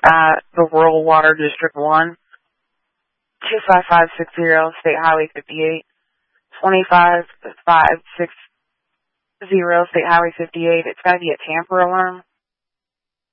at the Rural Water District 1, 25560 State Highway 58, 25560 State Highway 58. It's got to be a tamper alarm.